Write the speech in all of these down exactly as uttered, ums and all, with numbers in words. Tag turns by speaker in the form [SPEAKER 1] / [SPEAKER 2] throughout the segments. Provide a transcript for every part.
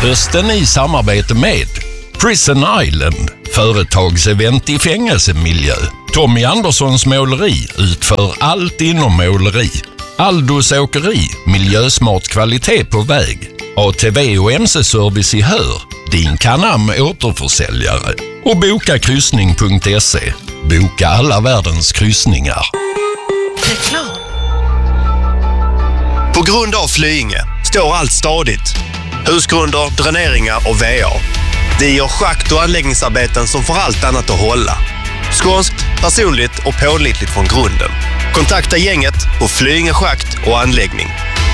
[SPEAKER 1] Hösten i samarbete med Prison Island, företagsevent i fängelsemiljö. Tommy Anderssons måleri utför allt inom måleri. Aldos åkeri, miljösmart kvalitet på väg. A T V och M C-service i Hör, din Canam återförsäljare. Och boka kryssning punkt se. Boka alla världens kryssningar.
[SPEAKER 2] Reklam.
[SPEAKER 3] På grund av Flyinge står allt stadigt. Husgrunder, dräneringar och V A. Det gör schakt- och anläggningsarbeten som får allt annat att hålla. Skånskt, personligt och pålitligt från grunden. Kontakta gänget på Flyinge schakt och anläggning.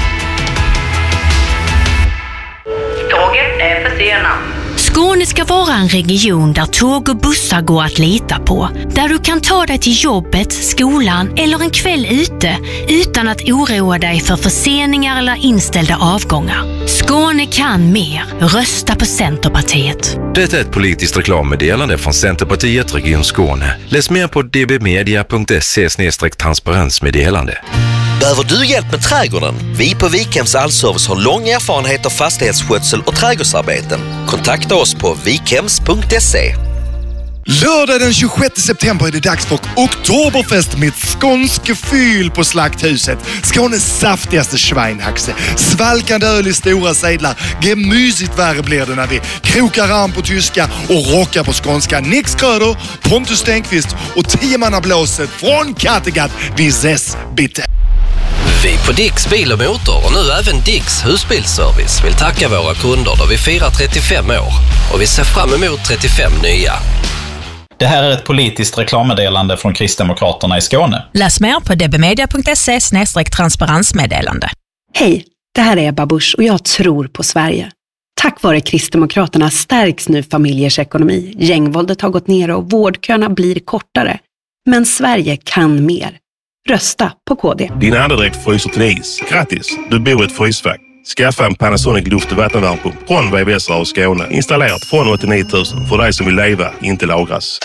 [SPEAKER 4] Tåget är försenat.
[SPEAKER 5] Skåne ska vara en region där tåg och bussar går att lita på. Där du kan ta dig till jobbet, skolan eller en kväll ute utan att oroa dig för förseningar eller inställda avgångar. Skåne kan mer. Rösta på Centerpartiet.
[SPEAKER 6] Det är ett politiskt reklammeddelande från Centerpartiet Region Skåne. Läs mer på d b media punkt se slash transparensmeddelande.
[SPEAKER 2] Behöver du hjälp med trädgården? Vi på Vikhems Allservice har lång erfarenhet av fastighetsskötsel och trädgårdsarbeten. Kontakta oss på vikhems punkt se.
[SPEAKER 7] Lördag den tjugosjätte september är det dags för Oktoberfest med ett skånske fyll på Slakthuset. Skånes saftigaste schweinhaxe. Svalkande öl i stora sedlar. Gemysigt värre blir det när vi krokar arm på tyska och rockar på skånska. Nix Kröder, Pontus Stenqvist och tiomannablåset från Kattegatt. Vi ses bitte.
[SPEAKER 8] Vi på Dicks Bil och Motor och nu även Dicks Husbilsservice vill tacka våra kunder då vi firar trettiofem år och vi ser fram emot trettiofem nya.
[SPEAKER 9] Det här är ett politiskt reklammeddelande från Kristdemokraterna i Skåne.
[SPEAKER 10] Läs mer på d b media punkt se slash transparensmeddelande.
[SPEAKER 11] Hej, det här är Ebba Busch och jag tror på Sverige. Tack vare Kristdemokraterna stärks nu familjers ekonomi. Gängvåldet har gått ner och vårdköerna blir kortare. Men Sverige kan mer. Rösta på K D.
[SPEAKER 12] Din andedräkt fryser till is. Grattis, du bor i ett frysfack. Skaffa en Panasonic luft- och vattenvärmepump från V V S och Skåne. Installerat från åttionio tusen för dig som vill leva, inte lagras.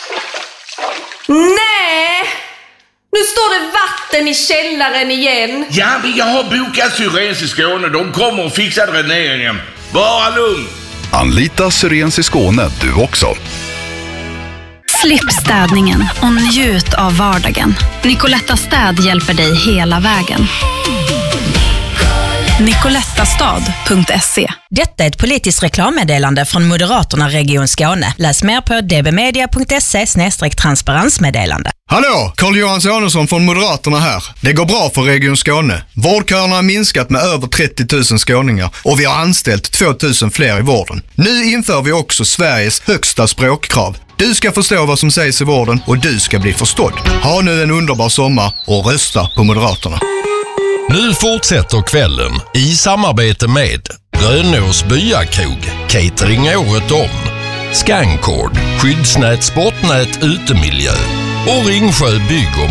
[SPEAKER 13] Nej! Nu står det vatten i källaren igen.
[SPEAKER 14] Ja, men jag har bokat Syrens i Skåne. De kommer och fixar dräneringen. Bara lugn.
[SPEAKER 15] Anlita Syrens i Skåne du också.
[SPEAKER 16] Slipp städningen och njut av vardagen. Nicoletta Städ hjälper dig hela vägen. nicolettastad punkt se.
[SPEAKER 10] Detta är ett politiskt reklammeddelande från Moderaterna Region Skåne. Läs mer på d b media punkt se slash transparensmeddelande.
[SPEAKER 17] Hallå, Carl-Johan Sonesson från Moderaterna här. Det går bra för Region Skåne. Vårdköerna har minskat med över trettio tusen skåningar och vi har anställt två tusen fler i vården. Nu inför vi också Sveriges högsta språkkrav. Du ska förstå vad som sägs i vården och du ska bli förstådd. Ha nu en underbar sommar och rösta på Moderaterna.
[SPEAKER 1] Nu fortsätter kvällen i samarbete med Rönås Byakrog, catering året om, Scancord, skyddsnät, sportnät, utemiljö och Ringsjö bygg- och